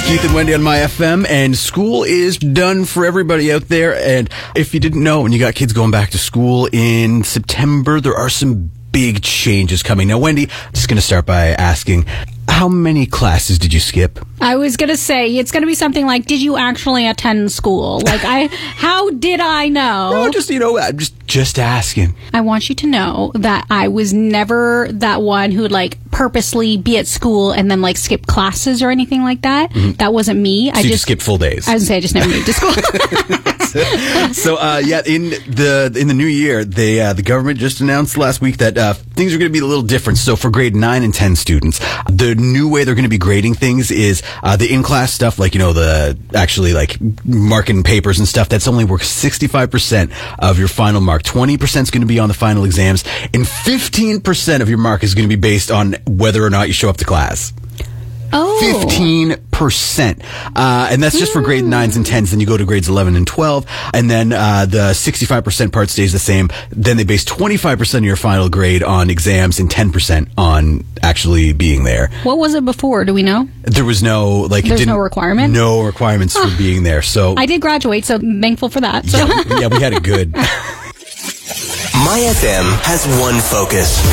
Keith and Wendy on My FM, and school is done for everybody out there. And if you didn't know, when you got kids going back to school in September, there are some big changes coming. Now, Wendy, I'm just going to start by asking, how many classes did you skip? I was going to say, it's going to be something like, did you actually attend school? Like, how did I know? No, I'm just asking. I want you to know that I was never that one who would, like, purposely be at school and then, like, skip classes or anything like that. Mm-hmm. That wasn't me. So you just skipped full days. I was going to say, I just never made it to school. So, in the new year, the government just announced last week that things are going to be a little different. So for grade 9 and 10 students, the new way they're going to be grading things is the in-class stuff, like, the actually, like, marking papers and stuff, that's only worth 65% of your final mark. 20% is going to be on the final exams, and 15% of your mark is going to be based on whether or not you show up to class. Oh. 15%. And that's just for grade 9s and 10s. Then you go to grades 11 and 12. And then the 65% part stays the same. Then they base 25% of your final grade on exams and 10% on actually being there. What was it before? Do we know? There was no, There's no requirement? No requirements for being there. So I did graduate, so I'm thankful for that. So. Yeah, we had it good. My FM has one focus.